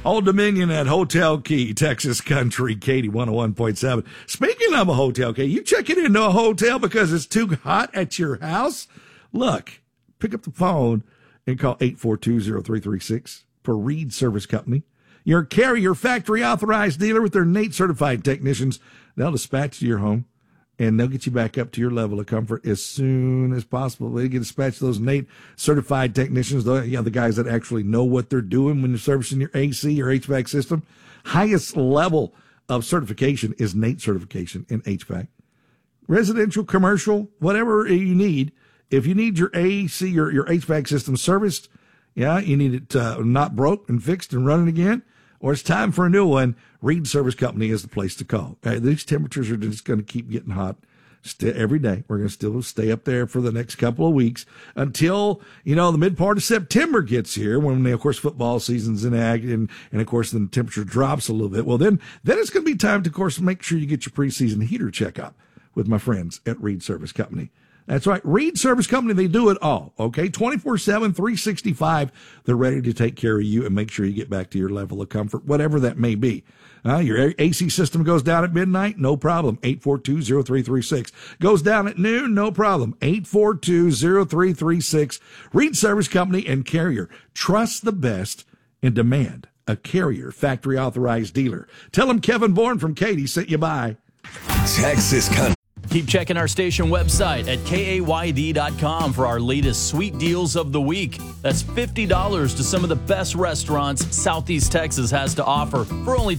Old Dominion at Hotel Key, Texas Country, Katie 101.7. Speaking of a hotel key, you checking into a hotel because it's too hot at your house? Look, pick up the phone and call 842-0336 for Reed Service Company. Your Carrier factory authorized dealer with their NATE certified technicians. They'll dispatch to your home and they'll get you back up to your level of comfort as soon as possible. They get dispatched to those NATE certified technicians, the guys that actually know what they're doing when you're servicing your AC or HVAC system. Highest level of certification is NATE certification in HVAC. Residential, commercial, whatever you need. If you need your AC or your HVAC system serviced, you need it not broke and fixed and running again, or it's time for a new one, Reed Service Company is the place to call. These temperatures are just going to keep getting hot every day. We're going to still stay up there for the next couple of weeks until, the mid part of September gets here when, of course, football season's in act and of course, then the temperature drops a little bit. Well, then it's going to be time to, of course, make sure you get your preseason heater checkup with my friends at Reed Service Company. That's right. Reed Service Company, they do it all, okay? 24/7, 365. They're ready to take care of you and make sure you get back to your level of comfort, whatever that may be. Your AC system goes down at midnight, no problem. 842-0336. Goes down at noon, no problem. 842-0336. Reed Service Company and Carrier. Trust the best and demand a Carrier factory authorized dealer. Tell them Kevin Bourne from Katy sent you by. Texas Country. Keep checking our station website at KAYD.com for our latest sweet deals of the week. That's $50 to some of the best restaurants Southeast Texas has to offer for only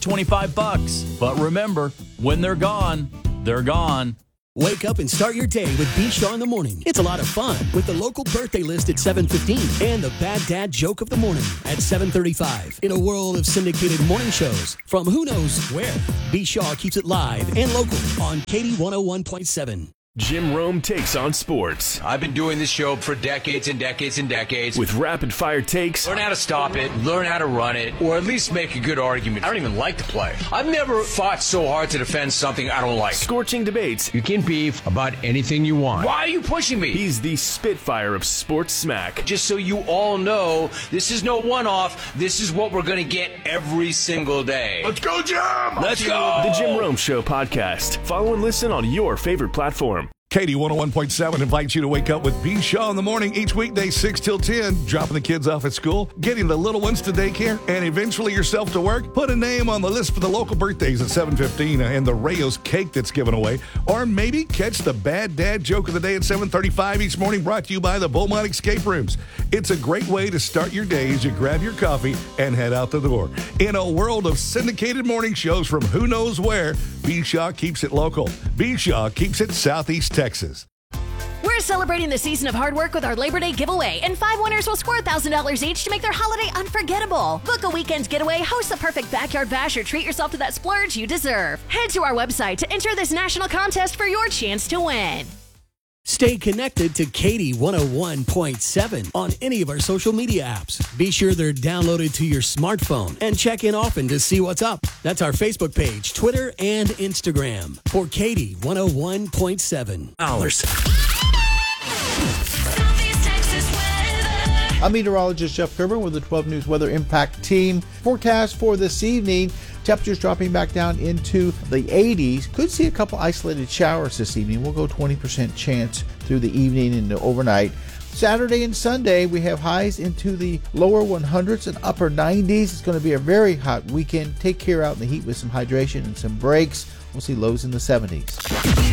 $25. But remember, when they're gone, they're gone. Wake up and start your day with B. Shaw in the morning. It's a lot of fun with the local birthday list at 7:15 and the bad dad joke of the morning at 7:35. In a world of syndicated morning shows from who knows where, B. Shaw keeps it live and local on Katy 101.7. Jim Rome takes on sports. I've been doing this show for decades and decades and decades. With rapid-fire takes. Learn how to stop it, learn how to run it, or at least make a good argument. I don't even like the play. I've never fought so hard to defend something I don't like. Scorching debates. You can beef about anything you want. Why are you pushing me? He's the Spitfire of sports smack. Just so you all know, this is no one-off. This is what we're going to get every single day. Let's go, Jim! Let's go! The Jim Rome Show podcast. Follow and listen on your favorite platform. Katy 101.7 invites you to wake up with B. Shaw in the morning each weekday 6 till 10, dropping the kids off at school, getting the little ones to daycare, and eventually yourself to work. Put a name on the list for the local birthdays at 7:15 and the Rayos cake that's given away. Or maybe catch the bad dad joke of the day at 7:35 each morning, brought to you by the Beaumont Escape Rooms. It's a great way to start your day as you grab your coffee and head out the door. In a world of syndicated morning shows from who knows where, B. Shaw keeps it local. B. Shaw keeps it Southeast Texas. We're celebrating the season of hard work with our Labor Day giveaway, and 5 winners will score $1,000 each to make their holiday unforgettable. Book a weekend getaway, host the perfect backyard bash, or treat yourself to that splurge you deserve. Head to our website to enter this national contest for your chance to win. Stay connected to Katy 101.7 on any of our social media apps. Be sure they're downloaded to your smartphone and check in often to see what's up. That's our Facebook page, Twitter, and Instagram for Katy 101.7. I'm meteorologist Jeff Kerber with the 12 News Weather Impact Team. Forecast for this evening, temperatures dropping back down into the 80s. Could see a couple isolated showers this evening. We'll go 20% chance through the evening and the overnight. Saturday and Sunday, we have highs into the lower 100s and upper 90s. It's going to be a very hot weekend. Take care out in the heat with some hydration and some breaks. We'll see lows in the 70s.